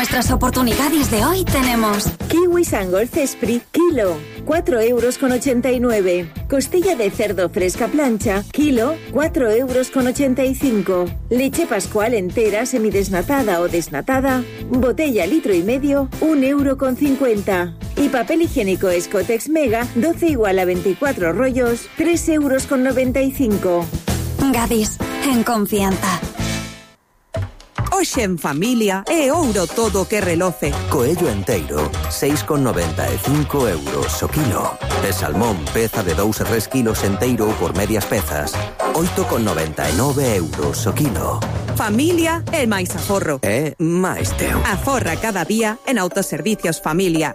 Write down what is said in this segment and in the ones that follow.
nuestras oportunidades de hoy tenemos kiwis Angol Cespri, kilo, 4,89 €. Costilla de cerdo fresca plancha, kilo, 4,85 €. Leche Pascual entera, semidesnatada o desnatada, botella 1,5 litros, 1,50 €. Y papel higiénico Escotex Mega, 12 igual a 24 rollos, 3,95 €. Gadis, en confianza. Hoxe en familia é ouro todo que reloce. Coello enteiro, 6,95 € o kilo. E salmón, peza de 2 e 3 kilos enteiro por medias pezas, 8,99 € o kilo. Familia é máis aforro. É máis teu. Aforra cada día en Autoservicios Familia.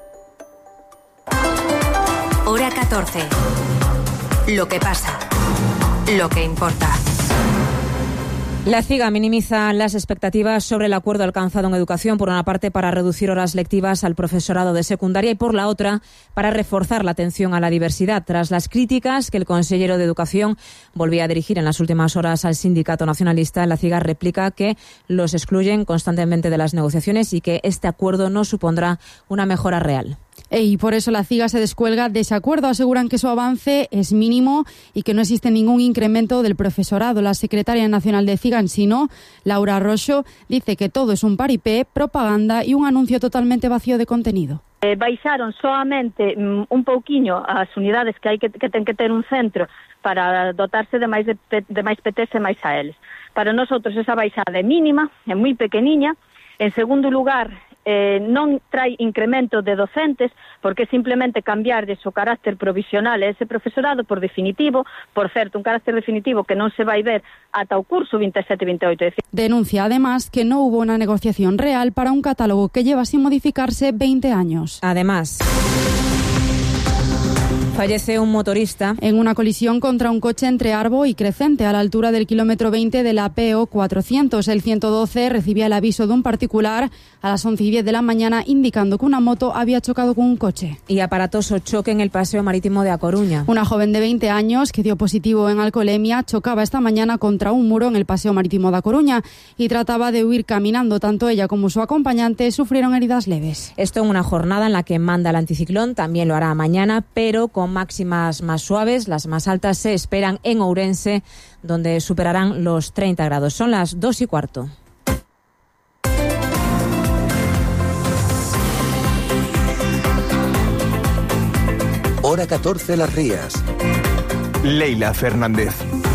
Hora 14. Lo que pasa. Lo que importa. La CIGA minimiza las expectativas sobre el acuerdo alcanzado en educación, por una parte para reducir horas lectivas al profesorado de secundaria y por la otra para reforzar la atención a la diversidad, tras las críticas que el consejero de Educación volvía a dirigir en las últimas horas al sindicato nacionalista. La CIGA replica que los excluyen constantemente de las negociaciones y que este acuerdo no supondrá una mejora real. Y por eso la CIGA se descuelga de ese acuerdo. Aseguran que su avance es mínimo y que no existe ningún incremento del profesorado. La secretaria nacional de CIGA en Sino, Laura Roxo, dice que todo es un paripé, propaganda y un anuncio totalmente vacío de contenido. Baixaron solamente un pouquiño as unidades que ten que ter un centro para dotarse de máis PTs e máis a eles. Para nosotros esa baixada é mínima, é moi pequeniña. En segundo lugar, non trae incremento de docentes, porque simplemente cambiar de o carácter provisional a ese profesorado por definitivo, por certo, un carácter definitivo que non se vai ver ata o curso 27-28. Denuncia además que no hubo una negociación real para un catálogo que lleva sin modificarse 20 años. Además, fallece un motorista en una colisión contra un coche entre Arbo y Crecente, a la altura del kilómetro 20 de la PO 400. El 112 recibía el aviso de un particular a las 11:10 de la mañana, indicando que una moto había chocado con un coche. Y aparatoso choque en el paseo marítimo de A Coruña. Una joven de 20 años que dio positivo en alcoholemia chocaba esta mañana contra un muro en el paseo marítimo de A Coruña y trataba de huir caminando. Tanto ella como su acompañante sufrieron heridas leves. Esto en una jornada en la que manda el anticiclón, también lo hará mañana, pero con máximas más suaves. Las más altas se esperan en Ourense, donde superarán los 30 grados. Son las 2:15. Hora 14 Las Rías. Leila Fernández.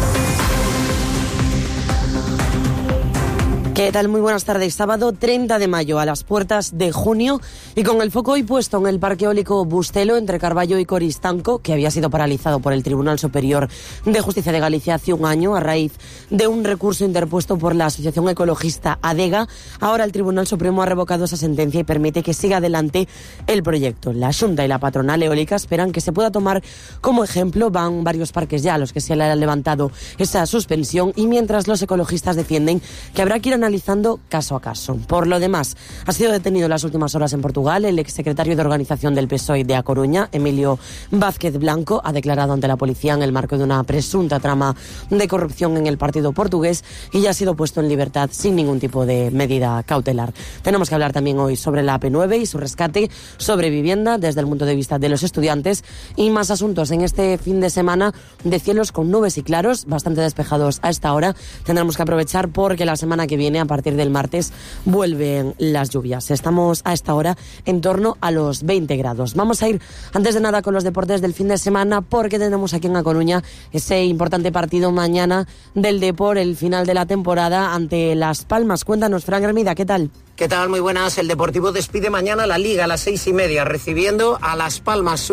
¿Qué tal? Muy buenas tardes. Sábado 30 de mayo, a las puertas de junio, y con el foco hoy puesto en el Parque Eólico Bustelo, entre Carballo y Coristanco, que había sido paralizado por el Tribunal Superior de Justicia de Galicia hace un año a raíz de un recurso interpuesto por la asociación ecologista ADEGA. Ahora el Tribunal Supremo ha revocado esa sentencia y permite que siga adelante el proyecto. La Xunta y la patronal eólica esperan que se pueda tomar como ejemplo. Van varios parques ya a los que se le ha levantado esa suspensión, y mientras los ecologistas defienden que habrá que ir analizando caso a caso. Por lo demás, ha sido detenido en las últimas horas en Portugal el exsecretario de organización del PSOE de A Coruña, Emilio Vázquez Blanco. Ha declarado ante la policía en el marco de una presunta trama de corrupción en el partido portugués y ya ha sido puesto en libertad sin ningún tipo de medida cautelar. Tenemos que hablar también hoy sobre la AP9 y su rescate, sobre vivienda desde el punto de vista de los estudiantes y más asuntos en este fin de semana de cielos con nubes y claros, bastante despejados a esta hora. Tendremos que aprovechar porque la semana que viene, a partir del martes, vuelven las lluvias. Estamos a esta hora en torno a los 20 grados. Vamos a ir, antes de nada, con los deportes del fin de semana, porque tenemos aquí en A Coruña ese importante partido mañana del Depor, el final de la temporada ante Las Palmas. Cuéntanos, Fran Hermida, ¿qué tal? ¿Qué tal? Muy buenas. El Deportivo despide mañana la Liga a las 6:30, recibiendo a Las Palmas.